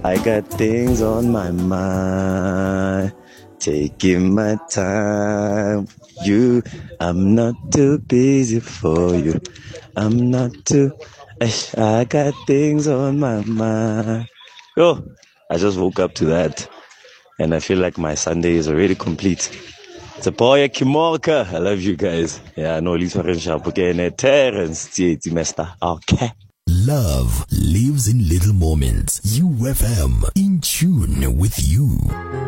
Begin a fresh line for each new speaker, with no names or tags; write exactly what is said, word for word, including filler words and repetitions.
I got things on my mind. Taking my time. You, I'm not too busy for you. I'm not too. I got things on my mind. Yo, I just woke up to that, and I feel like my Sunday is already complete. It's a boy, Kimorka. I love you guys. Yeah, no, Lisa Renshaw, okay, Terrence, okay.
Love lives in little moments. U F M, in tune with you.